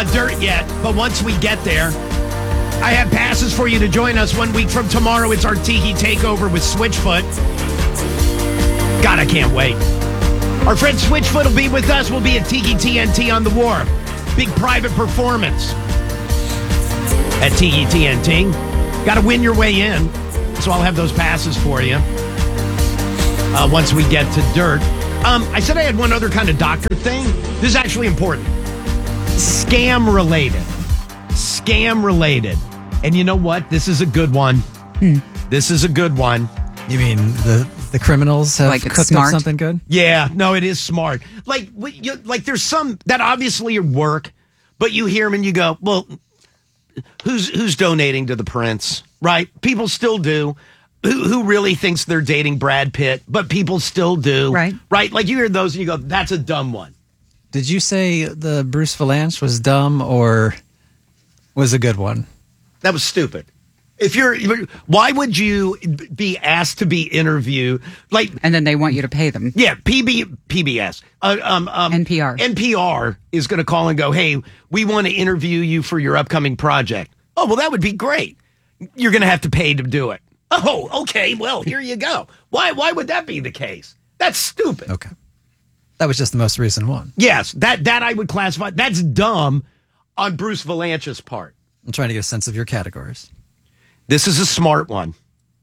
dirt yet, but once we get there, I have passes for you to join us 1 week from tomorrow. It's our Tiki Takeover with Switchfoot. God, I can't wait. Our friend Switchfoot will be with us. We'll be at Tiki TNT on the Wharf. Big private performance at Tiki TNT. Got to win your way in. So I'll have those passes for you once we get to dirt. I said I had one other kind of doctor thing. This is actually important. Scam related. And you know what? This is a good one. This is a good one. You mean the criminals have like it's cooked smart? up something good? Yeah, no, it is smart. Like there's some that obviously work, but you hear them and you go, well, who's donating to the prince, right? People still do. Who really thinks they're dating Brad Pitt, but people still do. Right. Like you hear those and you go, that's a dumb one. Did you say the Bruce Valanche was dumb or was a good one? That was stupid. Why would you be asked to be interviewed? And then they want you to pay them. Yeah, PBS. NPR. NPR is going to call and go, hey, we want to interview you for your upcoming project. Oh, well, that would be great. You're going to have to pay to do it. Oh, okay. Well, here you go. Why would that be the case? That's stupid. Okay. That was just the most recent one. Yes, that I would classify. That's dumb on Bruce Valanche's part. I'm trying to get a sense of your categories. This is a smart one.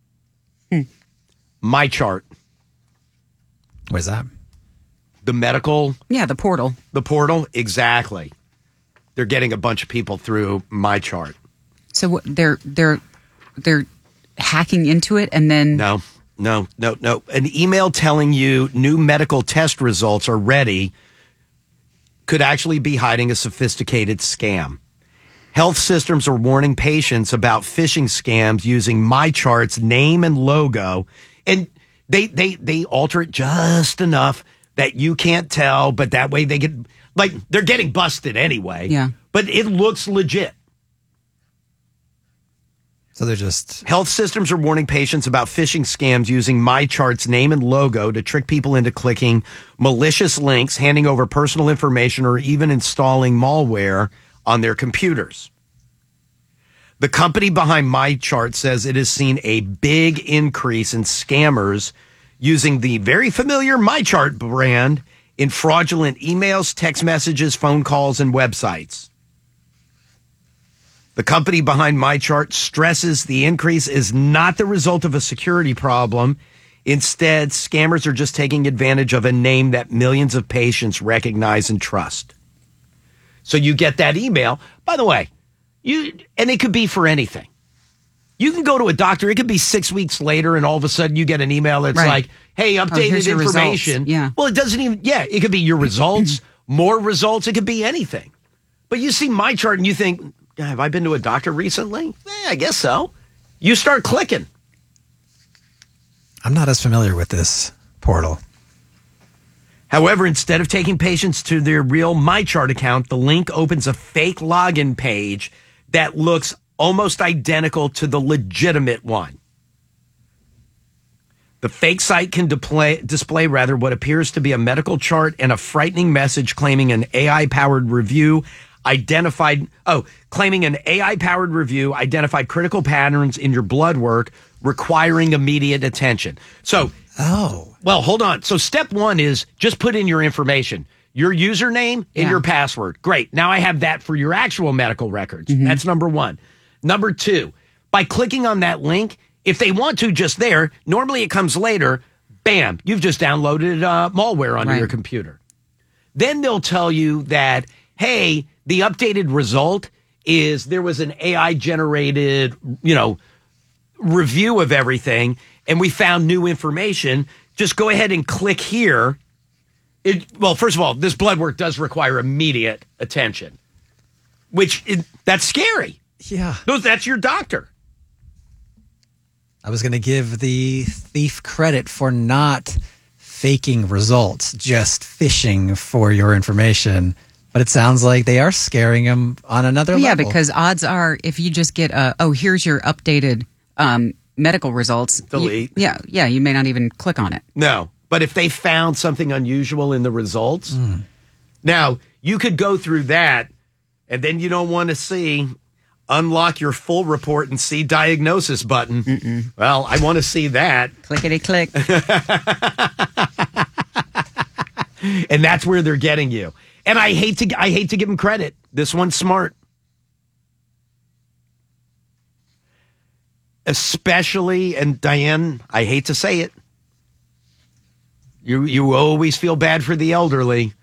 My chart. What is that? The medical. Yeah, the portal. The portal, exactly. They're getting a bunch of people through my chart. So what, they're hacking into it and then... No. An email telling you new medical test results are ready could actually be hiding a sophisticated scam. Health systems are warning patients about phishing scams using MyChart's name and logo, and they alter it just enough that you can't tell, but that way they get they're getting busted anyway. Yeah. But it looks legit. So they're just... Health systems are warning patients about phishing scams using MyChart's name and logo to trick people into clicking malicious links, handing over personal information, or even installing malware on their computers. The company behind MyChart says it has seen a big increase in scammers using the very familiar MyChart brand in fraudulent emails, text messages, phone calls, and websites. The company behind MyChart stresses the increase is not the result of a security problem. Instead, scammers are just taking advantage of a name that millions of patients recognize and trust. So you get that email. By the way, and it could be for anything. You can go to a doctor. It could be 6 weeks later, and all of a sudden you get an email that's like, hey, updated information. Yeah. Well, it doesn't even, it could be your results, more results. It could be anything. But you see MyChart and you think, have I been to a doctor recently? I guess so. You start clicking. I'm not as familiar with this portal. However, instead of taking patients to their real MyChart account, the link opens a fake login page that looks almost identical to the legitimate one. The fake site can display what appears to be a medical chart and a frightening message claiming an AI-powered review identified critical patterns in your blood work requiring immediate attention. So, well, hold on. So step one is just put in your information, your username and your password. Great. Now I have that for your actual medical records. Mm-hmm. That's number one. Number two, by clicking on that link, if they want to just there, normally it comes later, bam, you've just downloaded malware onto your computer. Then they'll tell you that, hey, the updated result is there was an AI-generated, review of everything, and we found new information. Just go ahead and click here. First of all, this blood work does require immediate attention, that's scary. Yeah. That's your doctor. I was going to give the thief credit for not faking results, just phishing for your information. But it sounds like they are scaring him on another level. Yeah, because odds are if you just get here's your updated medical results. Delete. You may not even click on it. No, but if they found something unusual in the results, now you could go through that And then you don't want to see unlock your full report and see diagnosis button. Mm-mm. Well, I want to see that. Clickety click. And that's where they're getting you. And I hate to give them credit. This one's smart. Especially, and Diane, I hate to say it, you always feel bad for the elderly.